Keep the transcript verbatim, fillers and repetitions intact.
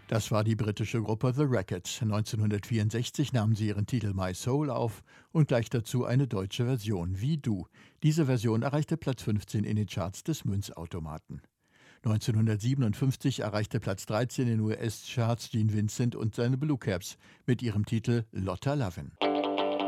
Das war die britische Gruppe The Rackets. neunzehnhundertvierundsechzig nahmen sie ihren Titel My Soul auf und gleich dazu eine deutsche Version, Wie du. Diese Version erreichte Platz fünfzehn in den Charts des Münzautomaten. neunzehnhundertsiebenundfünfzig erreichte Platz dreizehn in den U S-Charts Gene Vincent und seine Blue Caps mit ihrem Titel Lotta Lovin'.